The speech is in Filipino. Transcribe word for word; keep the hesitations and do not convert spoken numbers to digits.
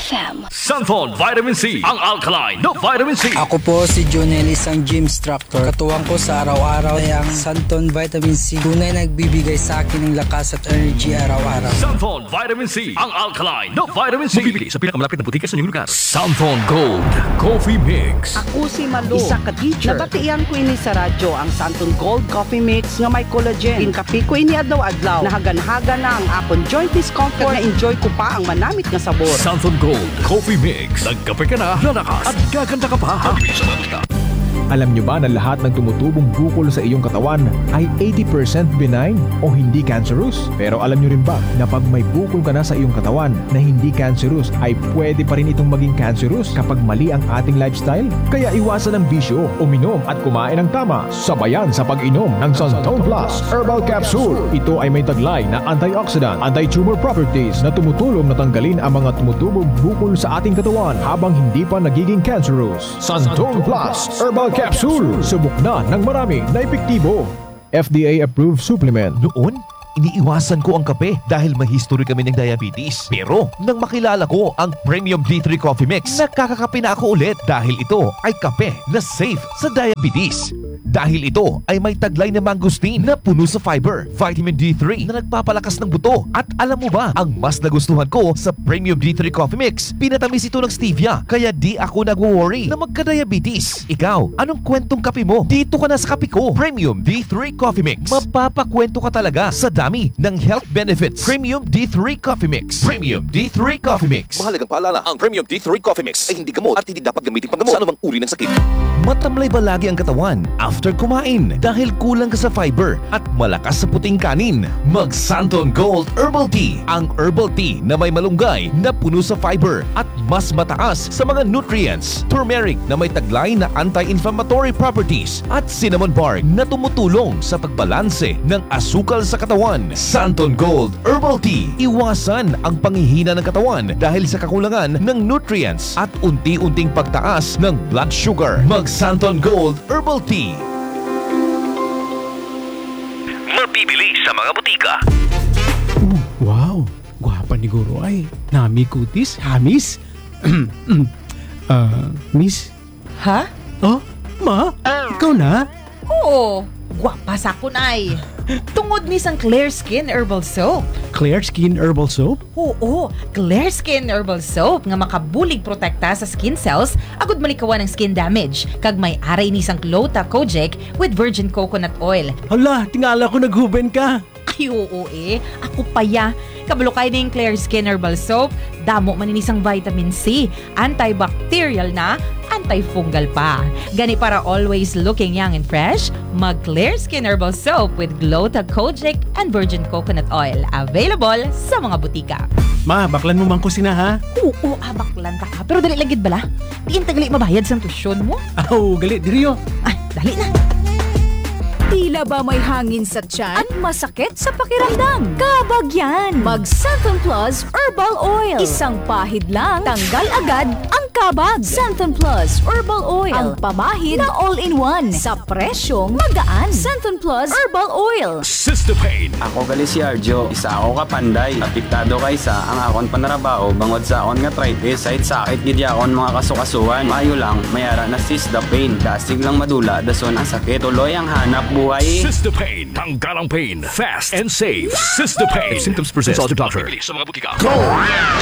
F M. Santon Vitamin C, ang alkaline na vitamin C. Ako po si Junel, isang gym instructor. Katuwang ko sa araw-araw ay ang Santon Vitamin C. Tunay nagbibigay sa akin ng lakas at energy araw-araw. Santon Vitamin C, ang alkaline na vitamin C. Mabibili sa pinakamalapit na butika sa inyong lugar. Santon Gold Coffee Mix. Ako si Malu, isa ka teacher. Nabatian ko ini sa radyo ang Santon Gold Coffee Mix nga may collagen. Inkapi ko ini adlaw-adlaw. Nahagan-haga na ang akon joint discomfort. Na-enjoy ko pa ang manamit nga sabor. Santon Gold Coffee Mix. Nagkape ka na, lalakas at gaganda ka pa. Mabibili sa mga butika. Alam nyo ba na lahat ng tumutubong bukol sa iyong katawan ay eighty percent benign o hindi cancerous? Pero alam nyo rin ba na pag may bukol ka na sa iyong katawan na hindi cancerous ay pwede pa rin itong maging cancerous kapag mali ang ating lifestyle? Kaya iwasan ang bisyo, uminom at kumain ng tama. Sabayan sa pag-inom ng Santon Plus Herbal Capsule. Ito ay may taglay na antioxidant, anti-tumor properties na tumutulong na tanggalin ang mga tumutubong bukol sa ating katawan habang hindi pa nagiging cancerous. Santon Plus Herbal Capsule. Subok na ng marami na epektibo. F D A-approved supplement. Noon, iniiwasan ko ang kape dahil may history kami ng diabetes. Pero nang makilala ko ang Premium D three Coffee Mix, nakakakape na ako ulit dahil ito ay kape na safe sa diabetes. Dahil ito ay may taglay na mangosteen na puno sa fiber, vitamin D three na nagpapalakas ng buto. At alam mo ba, ang mas nagustuhan ko sa Premium D three Coffee Mix, pinatamis ito ng stevia, kaya di ako nag-worry na magka-diabetes. Ikaw, anong kwentong kape mo? Dito ka na sa kape ko. Premium D three Coffee Mix. Mapapakwento ka talaga sa dami ng health benefits. Premium D three Coffee Mix. Premium D three Coffee Mix. Mahalagang paalala, ang Premium D three Coffee Mix ay hindi gamot at hindi dapat gamitin panggamot sa anumang uri ng sakit. Matamlay ba lagi ang katawan after kumain dahil kulang ka sa fiber at malakas sa puting kanin? Mag Santon Gold Herbal Tea, ang herbal tea na may malunggay na puno sa fiber at mas mataas sa mga nutrients. Turmeric na may taglay na anti-inflammatory properties at cinnamon bark na tumutulong sa pagbalanse ng asukal sa katawan. Santon Gold Herbal Tea. Iwasan ang panghihina ng katawan dahil sa kakulangan ng nutrients at unti-unting pagtaas ng blood sugar. Mag Santon Gold Herbal Tea. Mabibili sa mga butika. Uh, wow, gwapa ni Guro ay. Nami kutis, hamis. uh, miss? Ha? Oh, ma? Ikaw na? Oo, gwapa sa kun ay. Tungod ni sang Clear Skin Herbal Soap. Clear Skin Herbal Soap? Oo, Clear Skin Herbal Soap nga makabulig protekta sa skin cells agud malikawan ng skin damage. Kag may aray ni sang Glota Kojic with virgin coconut oil. Hala, tingala ko naghuben ka. Ay oo eh, ako pa ya. Kabalo kay ning Clear Skin Herbal Soap, damo man inisang vitamin C, antibacterial na, antifungal pa. Gani para always looking young and fresh, mag Clear Skin Herbal Soap with Glota Kojic and virgin coconut oil. Available sa mga butika. Ma, baklan mo man ko sina ha? Oo, abaklan ta ka. Pero dali lagid bala? Diin tagali mabayad sa tuition mo? Aw, gali, diriyo. Ay, dali na. Tila ba may hangin sa tiyan at masakit sa pakiramdam? Kabagyan! Mag Santon Plus Herbal Oil. Isang pahid lang, tanggal agad ang kabag. Santon Plus Herbal Oil. Ang pamahid na all-in-one sa presyong magaan. Santon Plus Herbal Oil. Sister Pain. Ako gali si Arjo, isa ako kapanday. Apektado kay sa ang akon panarabaho bangod sa akon nga arthritis side sakit gid akon mga kasukasuan. Mayo lang mayara na Sister Pain. Dasig lang madula dason ang sakit tuloy ang hanap buhay. Sister Pain. Tanggal ang pain. Fast and safe. Sister Pain. If symptoms persist, consult your doctor. Sa mga butika. Go!